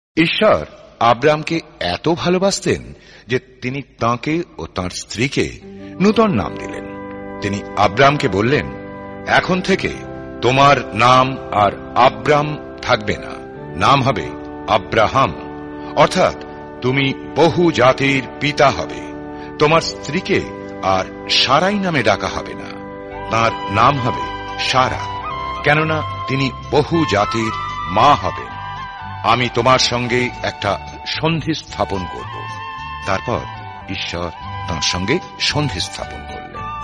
ঈশ্বর আব্রামকে এত ভালোবাসতেন যে তিনি তাঁকে ও তাঁর স্ত্রীকে নূতন নাম দিলেন। তিনি আব্রামকে বললেন, এখন থেকে তোমার নাম আর আব্রাম থাকবে না, নাম হবে আব্রাহাম, অর্থাৎ তুমি বহু জাতির পিতা হবে। তোমার স্ত্রীকে আর সারাই নামে ডাকা হবে না, তাঁর নাম হবে সারা, কেননা তিনি বহু জাতির মা হবেন। আমি তোমার সঙ্গে একটা সন্ধি স্থাপন করব। তারপর ঈশ্বর তাঁর সঙ্গে সন্ধি স্থাপন করলেন।